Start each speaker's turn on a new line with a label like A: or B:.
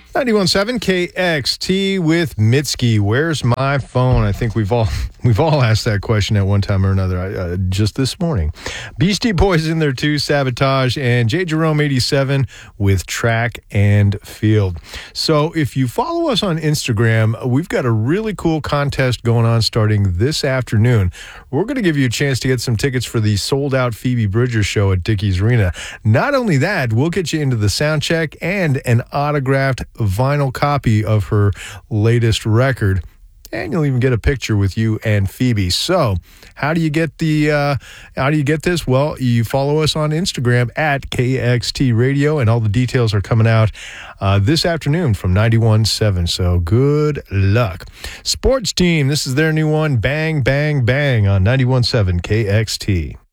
A: 91.7 KXT with Mitski. Where's my phone? I think we've all asked that question at one time or another. Just this morning, Beastie Boys in there too, Sabotage, and J. Jerome 87 with Track and Field. So if you follow us on Instagram, we've got a really cool contest going on starting this afternoon. We're going to give you a chance to get some tickets for the sold-out Phoebe Bridgers show at Dickies Arena. Not only that, we'll get you into the sound check and an autographed vinyl copy of her latest record, and you'll even get a picture with you and Phoebe. So how do you get this? Well, you follow us on Instagram at KXT Radio, and all the details are coming out this afternoon from 91.7. So good luck. Sports Team, this is their new one, Bang Bang Bang, on 91.7 KXT.